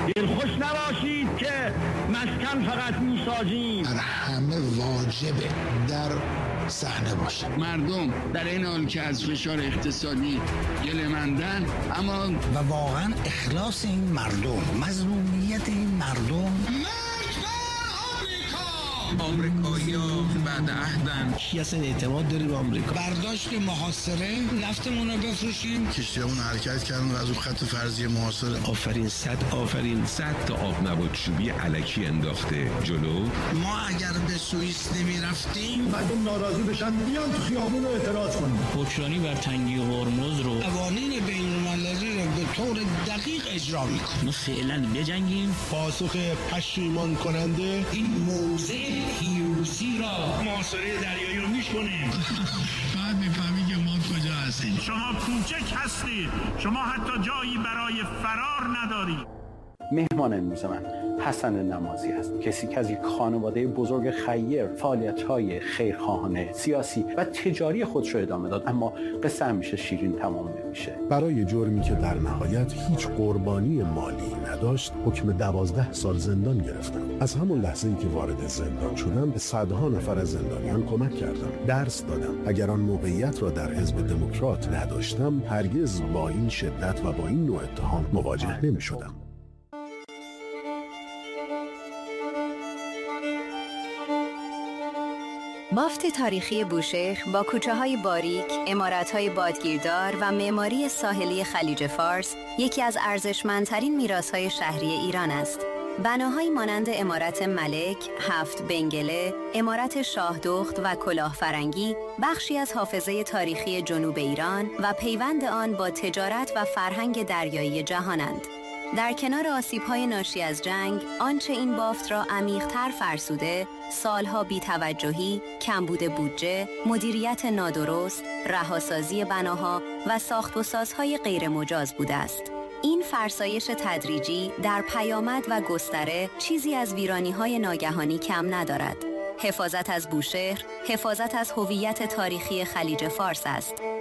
دلخوش نباشید که مسکن فقط میسازیم. بر همه واجبه در صحنه باشه. مردم در این حال که از فشار اقتصادی گله‌مندن، اما و واقعا اخلاص این مردم، مظلومیت این مردم. آمریکایی‌ها بعد عهدن. کی اصلا اعتماد داری به آمریکا؟ برداشت محاصره، نفتمون رو بفروشیم. کشتیامون حرکت کردن و از اون خط فرضی محاصره. آفرین صد تا آب نبات چوبی الکی انداخته جلو. ما اگر به سوئیس نمی‌رفتیم مردم ناراضی بشن بیان تو خیابون رو اعتراض کنن. حکمرانی بر تنگی هرمز رو، قوانین بین‌المللی رو به طور دقیق اجرا می‌کنیم. ما فعلا بجنگیم. پاسخ پشیمان کننده این موضع پیروزی را محاصره دریایی رو میشکنیم. بعد میفهمی که ما کجا هستیم. شما کوچک هستید، شما حتی جایی برای فرار ندارید. مهمان امروز من حسن نمازی است، کسی که از یک خانواده بزرگ خیر فعالیت‌های خیرخواهانه، سیاسی و تجاری خودش رو ادامه داد، اما قصه همیشه شیرین تمام نمیشه. برای جرمی که در نهایت هیچ قربانی مالی نداشت حکم 12 سال زندان گرفتم. از همون لحظه‌ای که وارد زندان شدم به صدها نفر از زندانیان کمک کردم، درس دادم. اگر آن موقعیت را در حزب دموکرات نداشتم هرگز با این شدت و با این نوع اتهام مواجه نمی‌شدم. بافت تاریخی بوشهر با کوچه‌های باریک، عمارت‌های بادگیردار و معماری ساحلی خلیج فارس یکی از ارزشمندترین میراث‌های شهری ایران است. بناهایی مانند عمارت ملک، 7 بنگله، عمارت شاهدخت و کلاه فرنگی بخشی از حافظه تاریخی جنوب ایران و پیوند آن با تجارت و فرهنگ دریایی جهانند. در کنار آسیب‌های ناشی از جنگ، آنچه این بافت را عمیق‌تر فرسوده، سالها بی‌توجهی، کمبود بودجه، مدیریت نادرست، رهاسازی بناها و ساخت و سازهای غیرمجاز بوده است. این فرسایش تدریجی در پیامد و گستره چیزی از ویرانی‌های ناگهانی کم ندارد. حفاظت از بوشهر، حفاظت از هویت تاریخی خلیج فارس است.